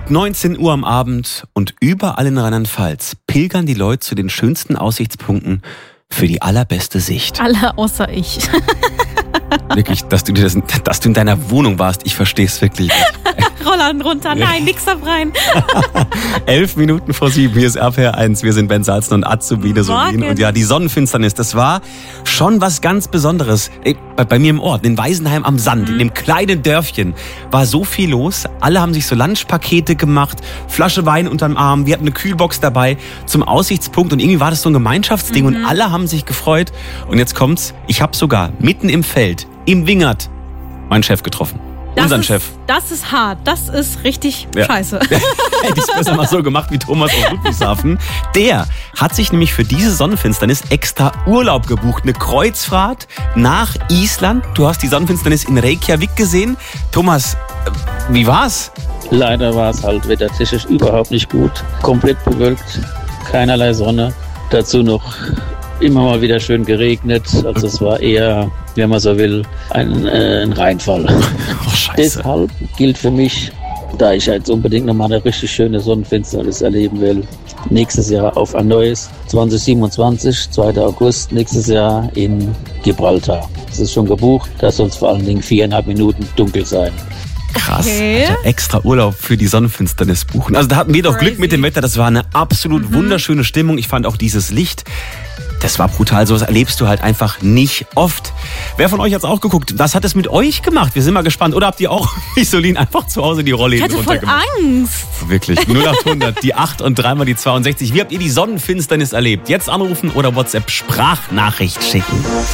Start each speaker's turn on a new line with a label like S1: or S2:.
S1: Punkt 19 Uhr am Abend und überall in Rheinland-Pfalz pilgern die Leute zu den schönsten Aussichtspunkten für die allerbeste Sicht.
S2: Alle außer ich.
S1: Wirklich, dass du in deiner Wohnung warst, ich verstehe es wirklich nicht.
S2: Rollern runter, nein, nix da rein.
S1: 11 Minuten vor 7, hier ist RPR 1, wir sind Ben Salzen und Azubine Solin. Und ja, die Sonnenfinsternis, das war schon was ganz Besonderes. Bei mir im Ort, in Weisenheim am Sand, in dem kleinen Dörfchen, war so viel los. Alle haben sich so Lunchpakete gemacht, Flasche Wein unterm Arm, wir hatten eine Kühlbox dabei zum Aussichtspunkt und irgendwie war das so ein Gemeinschaftsding und alle haben sich gefreut. Und jetzt kommt's, ich habe sogar mitten im Feld, im Wingert, meinen Chef getroffen. Unseren Chef.
S2: Das ist hart. Das ist richtig scheiße.
S1: Hätte ich es besser mal so gemacht wie Thomas aus Ludwigshafen. Der hat sich nämlich für diese Sonnenfinsternis extra Urlaub gebucht. Eine Kreuzfahrt nach Island. Du hast die Sonnenfinsternis in Reykjavik gesehen. Thomas, wie war's?
S3: Leider war es halt wettertechnisch überhaupt nicht gut. Komplett bewölkt, keinerlei Sonne. Dazu noch immer mal wieder schön geregnet. Also es war eher, wenn man so will, ein Reinfall.
S1: Oh, scheiße.
S3: Deshalb gilt für mich, da ich jetzt unbedingt nochmal eine richtig schöne Sonnenfinsternis erleben will, nächstes Jahr auf ein neues 2027, 2. August, nächstes Jahr in Gibraltar. Das ist schon gebucht, da soll es vor allen Dingen 4,5 Minuten dunkel sein.
S1: Krass,
S2: Okay.
S1: also extra Urlaub für die Sonnenfinsternis buchen. Also da hatten wir doch Glück mit dem Wetter, das war eine absolut wunderschöne Stimmung. Ich fand auch dieses Licht, das war brutal, sowas erlebst du halt einfach nicht oft. Wer von euch hat's auch geguckt? Was hat es mit euch gemacht? Wir sind mal gespannt. Oder habt ihr auch, wie Solin, einfach zu Hause die Rolle
S2: Ich hatte voll
S1: runtergemacht?
S2: Angst.
S1: Wirklich, 0800, die 8 und 3 mal die 62. Wie habt ihr die Sonnenfinsternis erlebt? Jetzt anrufen oder WhatsApp-Sprachnachricht schicken.